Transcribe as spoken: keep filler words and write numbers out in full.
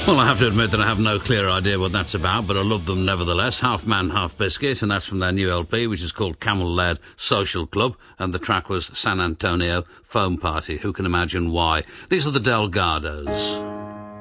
Well, I have to admit that I have no clear idea what that's about, but I love them nevertheless. Half Man, Half Biscuit, and that's from their new L P, which is called Camel-Led Social Club, and the track was San Antonio Foam Party. Who can imagine why? These are the Delgados.